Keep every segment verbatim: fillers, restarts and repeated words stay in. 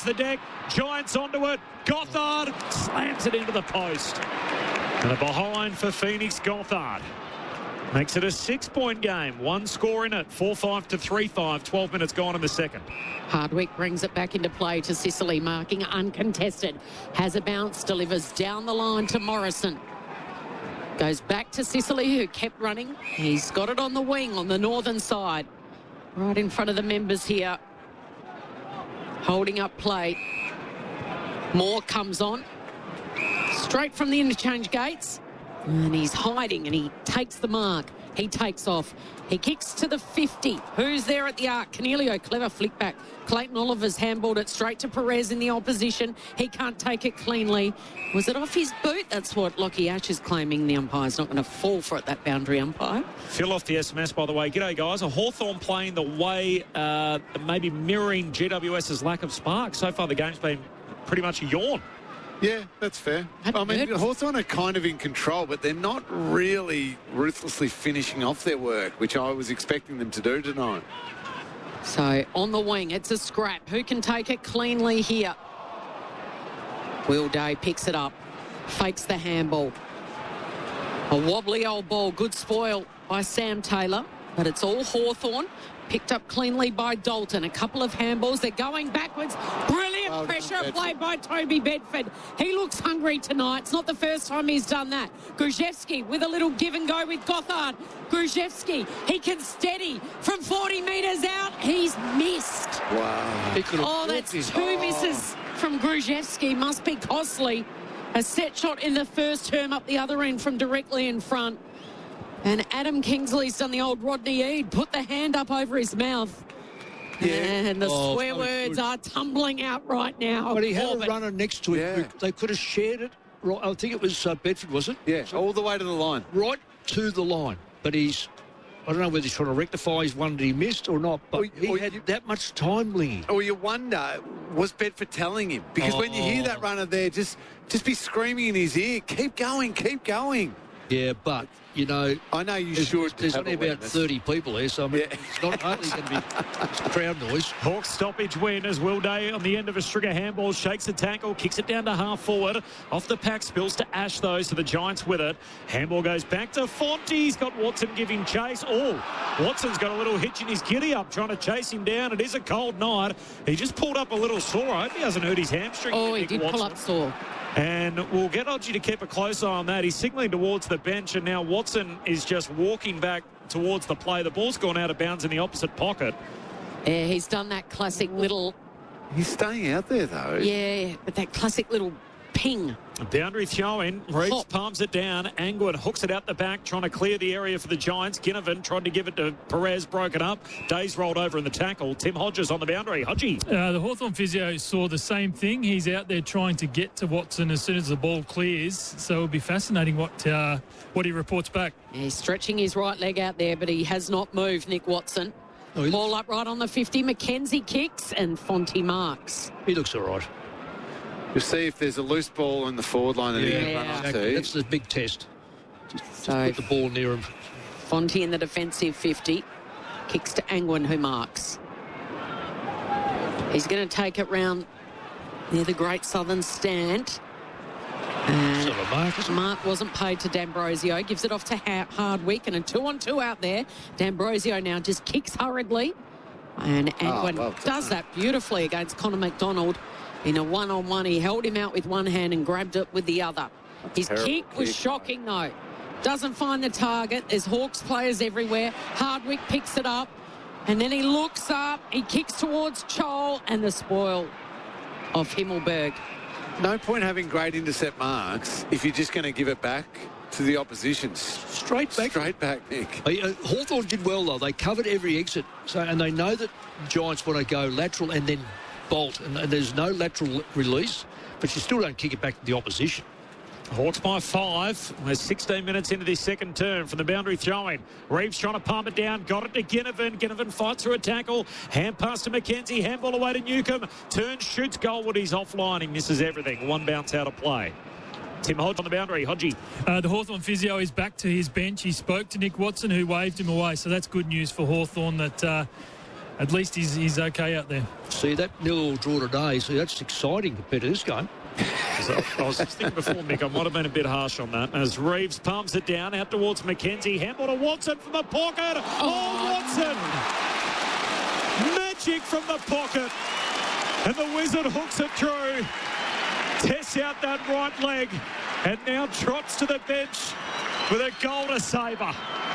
the deck. Giants onto it. Gothard slams it into the post. And a behind for Phoenix Gothard. Makes it a six-point game. One score in it. four five to three five. twelve minutes gone in the second. Hardwick brings it back into play to Sicily, marking uncontested. Has a bounce, delivers down the line to Morrison. Goes back to Sicily, who kept running. He's got it on the wing on the northern side. Right in front of the members here. Holding up play. Moore comes on. Straight from the interchange gates. And he's hiding and he takes the mark. He takes off. He kicks to the fifty. Who's there at the arc? Canelio, clever flick back. Clayton Oliver's handballed it straight to Perez in the opposition. He can't take it cleanly. Was it off his boot? That's what Lockie Ash is claiming. The umpire's not going to fall for it, that boundary umpire. Phil off the S M S, by the way. G'day, guys. A Hawthorn playing the way, uh, maybe mirroring GWS's lack of spark. So far, the game's been pretty much a yawn. Yeah, that's fair. That's I mean, good. Hawthorn are kind of in control, but they're not really ruthlessly finishing off their work, which I was expecting them to do tonight. So, on the wing, it's a scrap. Who can take it cleanly here? Will Day picks it up. Fakes the handball. A wobbly old ball. Good spoil by Sam Taylor. But it's all Hawthorn. Picked up cleanly by Dalton. A couple of handballs. They're going backwards. Brilliant Oh, pressure Bedford. played by Toby Bedford. He looks hungry tonight. It's not the first time he's done that. Gruzhevski with a little give and go with Gothard. Gruzhevski, he can steady from forty metres out. He's missed. Wow. He could have Oh, that's walked two in. misses from Gruzhevski. Must be costly. A set shot in the first term up the other end from directly in front. And Adam Kingsley's done the old Rodney Eade, put the hand up over his mouth. Yeah. And the Oh, swear so words good. are tumbling out right now. But he had Corbett. a runner next to him. Yeah. They could have shared it. Right, I think it was uh, Bedford, was it? Yeah, all the way to the line. Right to the line. But he's, I don't know whether he's trying to rectify his one that he missed or not, but Or- he or had you- that much time, Lingy. Or you wonder, was Bedford telling him? Because when you hear that runner there, just just be screaming in his ear, keep going, keep going. Yeah, but, you know, I know you there's, should. there's have only about awareness. thirty people there, so I mean, Yeah. it's not only going to be it's crowd noise. Hawks stoppage win as Will Day on the end of a Stringer handball shakes the tackle, kicks it down to half forward. Off the pack, spills to Ash though, so the Giants with it. Handball goes back to Fonte. He's got Watson giving chase. Oh, Watson's got a little hitch in his giddy up trying to chase him down. It is a cold night. He just pulled up a little sore. I hope he hasn't hurt his hamstring. Oh, he Nick did Watson. pull up sore. And we'll get Odgie to keep a close eye on that. He's signalling towards the bench, and now Watson is just walking back towards the play. The ball's gone out of bounds in the opposite pocket. Yeah, he's done that classic little, He's staying out there, though. yeah, but that classic little ping. Boundary throw in. Reeves Hop. palms it down. Angwood hooks it out the back, trying to clear the area for the Giants. Ginnivan tried to give it to Perez, broke it up. Days rolled over in the tackle. Tim Hodges on the boundary. Hodgie. Uh, the Hawthorn physio saw the same thing. He's out there trying to get to Watson as soon as the ball clears. So it'll be fascinating what uh, what he reports back. Yeah, he's stretching his right leg out there, but he has not moved, Nick Watson. Oh, he, Ball up right on the fifty. McKenzie kicks and Fonte marks. he looks all right. You'll see if there's a loose ball in the forward line that he can Yeah. run Exactly. onto. That's the big test. So Put the ball near him. Fonte in the defensive fifty. Kicks to Angwin, who marks. He's going to take it round near the Great Southern Stand. And Sort of a mark, isn't it? Mark wasn't paid to D'Ambrosio. Gives it off to ha- Hardwick. And a two-on-two out there. D'Ambrosio now just kicks hurriedly. And Angwin well done. does that beautifully against Connor McDonald. In a one-on-one, he held him out with one hand and grabbed it with the other. His terrible kick was kick. shocking, though. Doesn't find the target. There's Hawks players everywhere. Hardwick picks it up. And then he looks up. He kicks towards Chol and the spoil of Himmelberg. No point having great intercept marks if you're just going to give it back to the opposition. Straight back. Straight back, Nick. Uh, Hawthorn did well, though. They covered every exit. So, and they know that Giants want to go lateral and then bolt. And, and there's no lateral release, but you still don't kick it back to the opposition. Hawks by five. We're sixteen minutes into this second term from the boundary throwing. Reeves trying to palm it down. Got it to Ginnivan. Ginnivan fights through a tackle. Hand pass to McKenzie. Handball away to Newcomb. Turns, shoots Goldwood. He's offline. He misses everything. One bounce out of play. Tim Hodge on the boundary. Hodgie. Uh, the Hawthorn physio is back to his bench. He spoke to Nick Watson, who waved him away. So that's good news for Hawthorn that uh, at least he's, he's okay out there. See, that nil-all draw today, so that's exciting compared to this game. So I was just thinking before, Mick, I might have been a bit harsh on that. As Reeves palms it down out towards McKenzie. Handball to Watson from the pocket. Oh, oh Watson! Magic from the pocket. And the Wizard hooks it through. Tests out that right leg. And now trots to the bench with a goal to savour.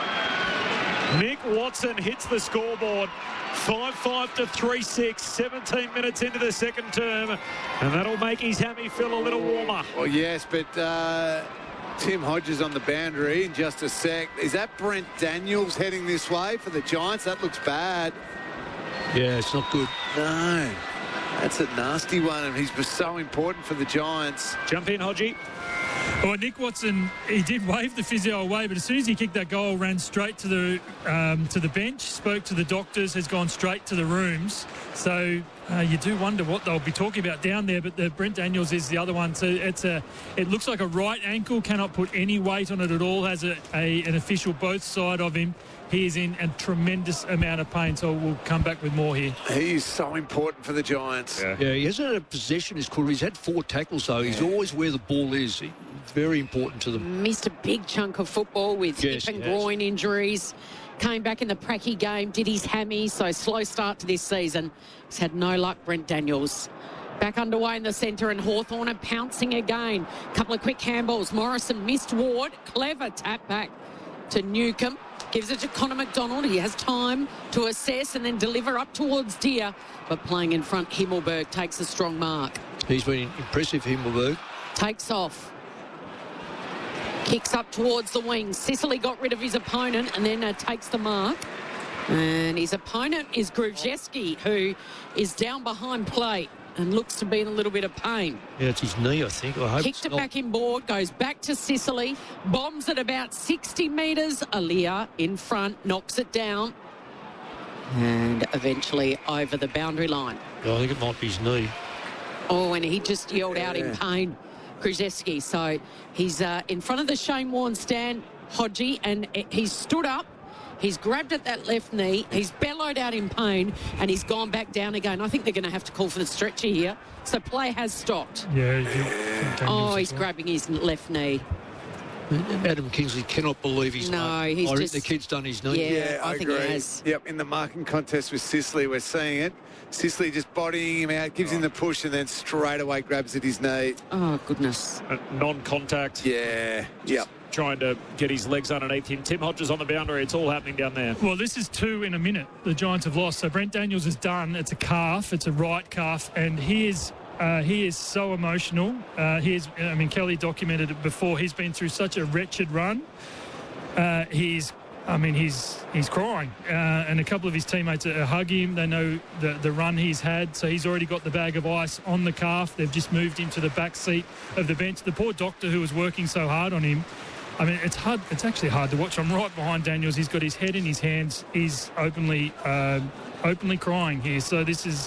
Nick Watson hits the scoreboard. five five to three six, seventeen minutes into the second term. And that'll make his hammy feel a little warmer. Well, yes, but uh, Tim Hodges on the boundary in just a sec. Is that Brent Daniels heading this way for the Giants? That looks bad. Yeah, it's not good. No. That's a nasty one, and he's so important for the Giants. Jump in, Hodgie. Well, Nick Watson, he did wave the physio away, but as soon as he kicked that goal, ran straight to the um, to the bench, spoke to the doctors, has gone straight to the rooms. So uh, you do wonder what they'll be talking about down there. But the Brent Daniels is the other one. So it's a, it looks like a right ankle, cannot put any weight on it at all. Has a, a an official both side of him. He is in a tremendous amount of pain, so we'll come back with more here. He's so important for the Giants. Yeah, yeah he hasn't had a possession his career. He's had four tackles, though. He's yeah. always where the ball is. He, very important to them. Missed a big chunk of football with yes, hip and groin injuries. Came back in the Pracky game, did his hammy, so slow start to this season. He's had no luck, Brent Daniels. Back underway in the centre, and Hawthorn are pouncing again. Couple of quick handballs. Morrison missed Ward. Clever tap back to Newcomb. Gives it to Connor McDonald. He has time to assess and then deliver up towards Deer. But playing in front, Himmelberg takes a strong mark. He's been impressive, Himmelberg. Takes off. Kicks up towards the wing. Sicily got rid of his opponent and then uh, takes the mark. And his opponent is Gruszewski, who is down behind plate and looks to be in a little bit of pain. Yeah, it's his knee, I think. I hope Kicked it not. back in board, goes back to Sicily, bombs at about sixty metres. Alia in front, knocks it down, and eventually over the boundary line. Yeah, I think it might be his knee. Oh, and he just yelled yeah. out in pain, Gruszewski. So he's uh, in front of the Shane Warne stand, Hodgie, and he's stood up. He's grabbed at that left knee. He's bellowed out in pain, and he's gone back down again. I think they're going to have to call for the stretcher here. So play has stopped. Yeah. yeah. Oh, he's grabbing his left knee. Adam Kingsley cannot believe he's No, made. he's I just... the kid's done his knee. Yeah, Yeah, I, I think agree. he has. Yep, in the marking contest with Sicily, we're seeing it. Sicily just bodying him out, gives him the push, and then straight away grabs at his knee. Oh, goodness. Uh, non-contact. Yeah, yep. Trying to get his legs underneath him. Tim Hodges on the boundary. It's all happening down there. Well, this is two in a minute. The Giants have lost. So Brent Daniels is done. It's a calf. It's a right calf. And he is... Uh, he is so emotional. Uh, he is, I mean, Kelly documented it before. He's been through such a wretched run. Uh, he's, I mean, he's he's crying. Uh, and a couple of his teammates are hugging him. They know the, the run he's had. So he's already got the bag of ice on the calf. They've just moved him to the back seat of the bench. The poor doctor who was working so hard on him, I mean, it's hard. It's actually hard to watch. I'm right behind Daniels. He's got his head in his hands. He's openly, uh, openly crying here. So this is...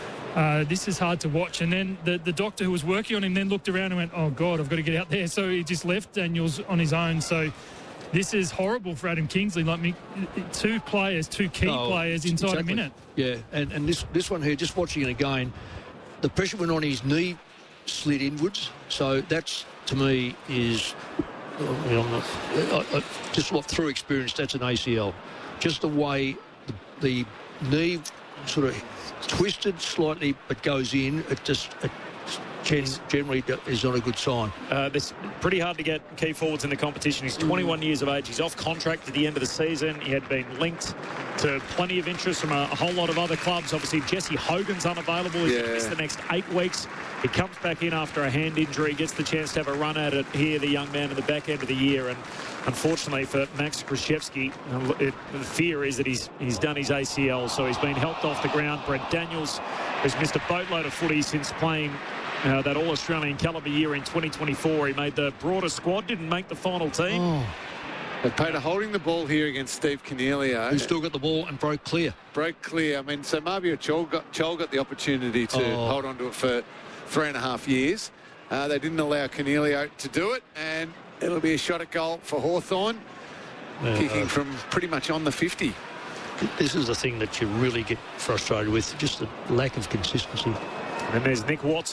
Uh, this is hard to watch. And then the, the doctor who was working on him then looked around and went, oh, God, I've got to get out there. So he just left Daniels on his own. So this is horrible for Adam Kingsley. Like me, two players, two key oh, players inside exactly. a minute. Yeah, and, and this, this one here, just watching it again, the pressure went on his knee, slid inwards. So that's, to me, is... I mean, I'm not, I, I, just what through experience, that's an A C L. Just the way the, the knee sort of twisted slightly but goes in, it just it generally is not a good sign. Uh, it's pretty hard to get key forwards in the competition. He's twenty-one years of age. He's off contract at the end of the season. He had been linked to plenty of interest from a, a whole lot of other clubs. Obviously, Jesse Hogan's unavailable. He's Yeah. going to miss the next eight weeks. He comes back in after a hand injury, gets the chance to have a run at it here, the young man, at the back end of the year. And unfortunately for Max Gruszewski, it, the fear is that he's he's done his A C L, so he's been helped off the ground. Brent Daniels has missed a boatload of footy since playing uh, that All-Australian calibre year in twenty twenty-four. He made the broader squad, didn't make the final team. Oh. But Peter holding the ball here against Steve Cornelio. Who still got the ball and broke clear. Broke clear. I mean, so Marbio Chol got, Chol got the opportunity to Oh. hold on to it for three and a half years. Uh, they didn't allow Cornelio to do it, and it'll be a shot at goal for Hawthorn, Yeah. kicking from pretty much on the fifty. this is the thing that you really get frustrated with, just the lack of consistency. And there's Nick Watson.